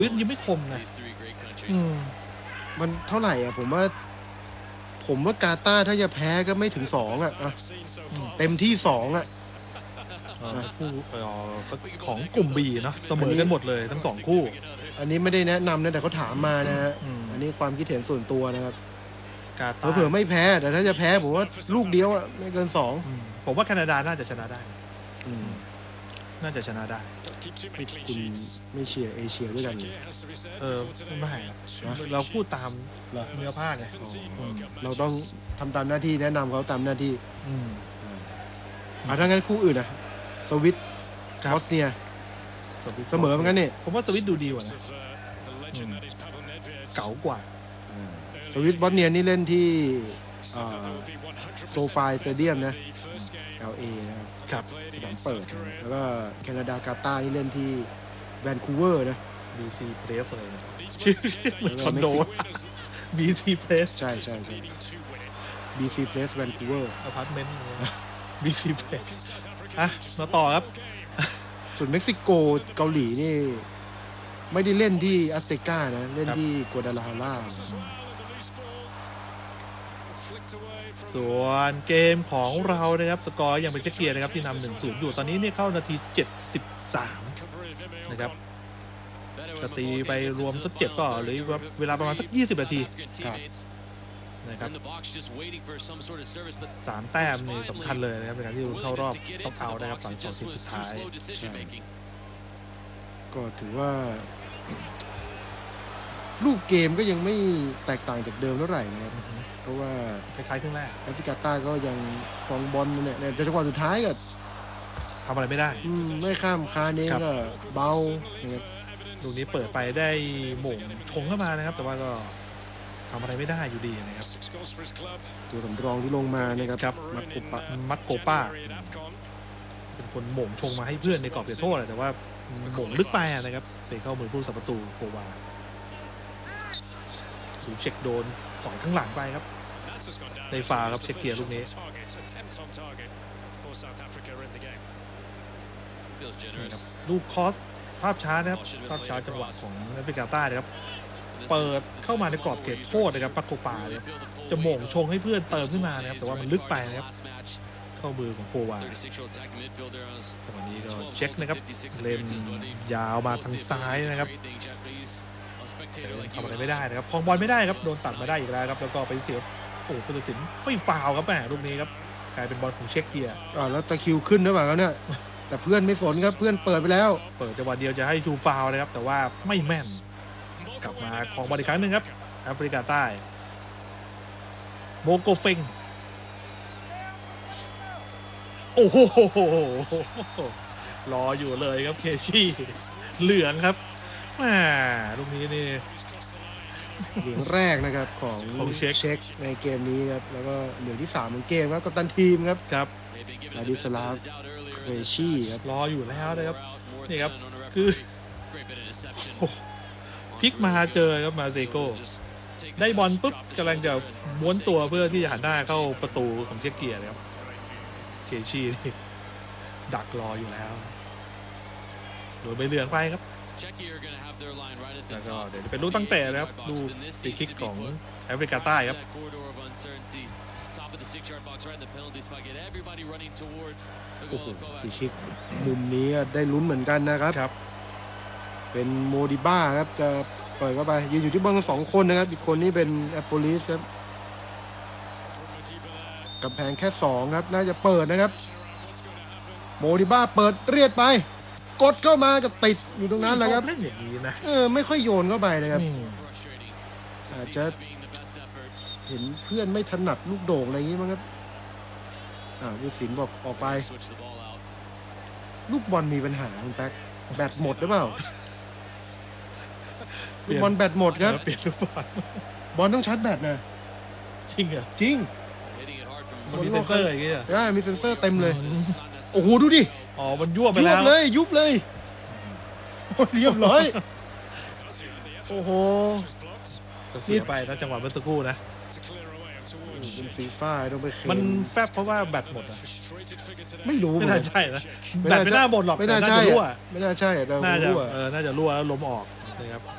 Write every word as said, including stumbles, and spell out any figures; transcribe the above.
ปืนยังไม่คมนะอืมมันเท่าไหร่อ่ะผมว่าผมว่ากาตาร์ถ้าจะแพ้ก็ไม่ถึงสองอ่ะเต็มที่สองอ่ะคู่ของกลุ่ม บี เนาะเสมอกันหมดเลยทั้งสองคู่อันนี้ไม่ได้แนะนำนะแต่เขาถามมานะฮะอันนี้ความคิดเห็นส่วนตัวนะครับกาตาร์เผื่อไม่แพ้แต่ถ้าจะแพ้ผมว่าลูกเดียวอ่ะไม่เกินสองผมว่าแคนาดาน่าจะชนะได้น่าจะชนะได้คุณไม่เชียร์เอเชียด้วยกันเลยเออไม่เราพูดตามเนื้อผ้าไงเราต้องทำตามหน้าที่แนะนำเขาตามหน้าที่อ่าถ้างั้นคู่อื่นนะสวิตบอสเนียเสมอเหมือนกันนี่ผมว่าสวิตดูดีกว่านะเก๋ากว่าสวิตบอสเนียนี่เล่นที่โซฟาสเตเดียมนะ แอล เอ นะครับสนามเปิดแล้วก็แคนาดากาตาร์นี่เล่นที่แวนคูเวอร์นะบี ซี Place อะไรนะเหมือนคอนโด บี ซี Place ใช่ใช่ใช่ บี ซี Place แวนคูเวอร์อพาร์ตเมนต์ บี ซี Place อ่ะมาต่อครับส่วนเม็กซิโกเกาหลีนี่ไม่ได้เล่นที่อัสเซกานะเล่นที่กัวดาลาฮาร่าส่วนเกมของเรานะครับสกอร์ยังเป็นเช็คเกียร์นะครับที่นำ หนึ่งศูนย์ อยู่ตอนนี้เนี่ยเข้านาทีเจ็ดสิบสามนะครับจะตีไปรวมทดเจ็บก็หรือเวลาประมาณสักยี่สิบนาทีครับนะครับสามแต้มนี่สำคัญเลยนะครับในการที่ลุ้นเข้ารอบท็อปเอานะครับฝั่งสองทีมสุดท้ายก็ถือว่าลูกเกมก็ยังไม่แตกต่างจากเดิมเท่าไหร่นะครับเพราะว่าคล้ายๆครึ่งแรกแอฟริกาใต้ก็ยังฟองบอลเนี่ยแต่จังหวะสุดท้ายก็ทำอะไรไม่ได้ไม่ข้ามคาเนก็เบานะครับลูกนี้เปิดไปได้หม่งชงเข้ามานะครับแต่ว่าก็ทำอะไรไม่ได้อยู่ดีนะครับตัวสำรองที่ลงมานะครับมักโกปามักโกป้าเป็นคนหม่งชงมาให้เพื่อนในกรอบเขตโทษแต่ว่าหม่งลึกไปนะครับเตะเข้ามือผู้สับประตูโควาถูกเช็คโดนสอยข้างหลังไปครับในฟาครับเช็คเกียร์ลูกนี้ลูกคอสภาพช้านะครับภาพช้าจังหวะของแอฟริกาใต้นะครับเปิดเข้ามาในกรอบเขตโทษนะครับปักโกปาเนี่ยจะหม่งชงให้เพื่อนเติมขึ้นมานะครับแต่ว่ามันลึกไปนะครับเข้ามือของโควาจังหวะนี้ก็เช็คนะครับเลนยาวมาทางซ้ายนะครับแต่ทำอะไรไม่ได้นะครับคลองบอลไม่ได้ครับโดนตัดมาได้อีกแล้วครับแล้วก็ไปเสียโอ้ผู้ตัดสินไม่ฟาวครับแหมลูกนี้ครับกลายเป็นบอลของเช็คเกียร์อ่าแล้วตะคิวขึ้นหรือเปล่าครับเนี่ยแต่เพื่อนไม่สนครับเพื่อนเปิดไปแล้วเปิดจังหวะเดียวจะให้ชูฟาวนะครับแต่ว่าไม่แม่นกลับมาคลองบอลอีกครั้งหนึ่งครับแอฟริกาใต้โมโกเฟงโอ้โหรออยู่เลยครับเคชี่เหลืองครับมาลูกนี้นี่เหลืองแรกนะครับของเช็คในเกมนี้ครับแล้วก็เหลืองที่สามของเกมครับกัปตันทีมครับครับลาดิสลาฟเครชี่ครับรออยู่แล้วนะครับนี่ครับคือพลิกมาเจอครับมาเซโก้ได้บอลปุ๊บกำลังจะม้วนตัวเพื่อที่จะหันหน้าเข้าประตูของเช็คเกียร์นะครับเคชี่ดักรออยู่แล้วโดนใบเหลืองไปครับแล้วก็เดี๋ยวจะเป็นลูกตั้งแต่นะครับลูกฟรีคิกของแอฟริกาใต้ครับโอ้โหฟรีคิกมุมนี้ได้ลุ้นเหมือนกันนะครับครับเป็นโมดิบ้าครับจะเปิดเข้าไปยืนอยู่ที่เบื้องสองคนนะครับอีกคนนี้เป็นแอปโปลิสครับกำแพงแค่สองครับน่าจะเปิดนะครับโมดิบ้าเปิดเรียดไปกดเข้ามากับติดอยู่ตรงนั้นแหละครับเล่นอย่างนี้นะเออไม่ค่อยโยนเข้าไปนะครับอาจจะเห็นเพื่อนไม่ถนัดลูกโด่งอะไรอย่างนี้มั้งครับอ่าผู้สินบอกออกไปลูกบอลมีปัญหาคุณแป๊กแบตหมดหรือเปล่าลูกบอลแบตหมดครับเปลี่ยนลูกบอลบอลต้องชาร์จแบตนะจริงเหรอจริงมันมีเซนเซอร์อย่างเงี้ยใช่มีเซนเซอร์เต็มเลยโอ้โหดูดิอ๋อมันยั่วไปแล้วยุบเลยยุบเลยเรียบร้อยโอ้โหเสียไปนะจังหวะเมื่อสักครู่นะเป็นฟีฟ่าต้องไปมันแฟบเพราะว่าแบตหมดอ่ะไม่รู้ไม่น่าใช่นะแบตไม่น่าหมดหรอกไม่น่าใช่รั่วไม่น่าใช่แต่น่าจะเออน่าจะรั่วแล้วล้มออกนะครับ